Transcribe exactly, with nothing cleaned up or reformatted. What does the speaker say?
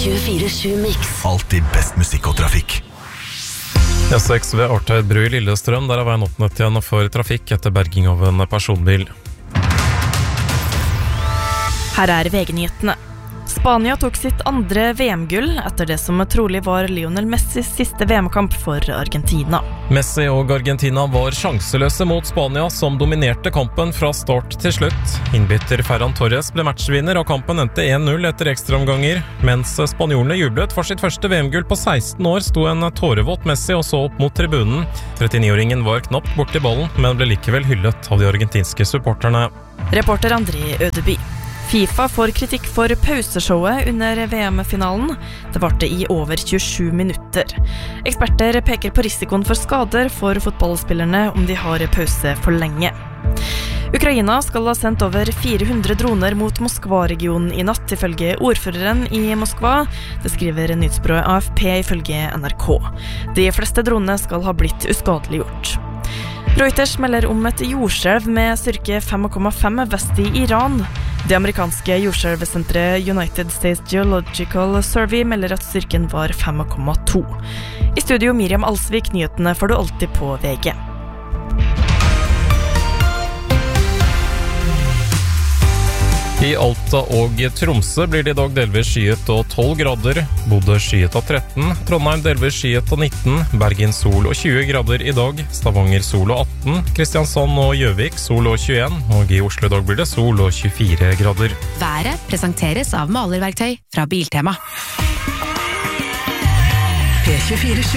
tjuefire sju Mix. Alltid best musikk og trafikk. E seks ved Ortøyd bru i Lillestrøm, der er veien åpnet igjen for trafikk etter berging av en personbil. Her er V G-nyhetene. Spania tok sitt andre V M-gull etter det som trolig var Lionel Messis siste V M-kamp for Argentina. Messi og Argentina var sjanseløse mot Spania, som dominerte kampen fra start til slutt. Innbytter Ferran Torres ble matchvinner, og kampen endte en null etter ekstraomganger. Mens spanjolene jublet for sitt første V M-gull på seksten år, sto en tårevåt Messi og så opp mot tribunen. trettini-åringen var knapt borti ballen, men ble likevel hyllet av de argentinske supporterne. Reporter André Ødeby. FIFA får kritikk for pauseshowet under V M-finalen. Det varte i over tjuesju minutter. Eksperter peker på risikoen for skader for fotballspillerne om de har pause for lenge. Ukraina skal ha sendt over fire hundre droner mot Moskva-regionen i natt, ifølge ordføreren i Moskva. Det skriver nyhetsbyrået A F P ifølge N R K. De fleste dronene skal ha blitt uskadeliggjort. Reuters melder om et jordskjelv med styrke fem komma fem vest i Iran. Det amerikanske jordskjelvsenteret United States Geological Survey melder at styrken var fem komma to. I studio Miriam Alsvik, nyhetene får du alltid på V G. I Alta og Tromsø blir det i dag delvis skyet og tolv grader, Bodø skyet og tretten, Trondheim delvis skyet og nitten, Bergen sol og tjue grader i dag, Stavanger sol og atten, Kristiansand og Gjøvik sol og tjueen, og i Oslo i dag blir det sol og tjuefire grader. Været presenteres av malerverktøy fra Biltema. P tjuefire sju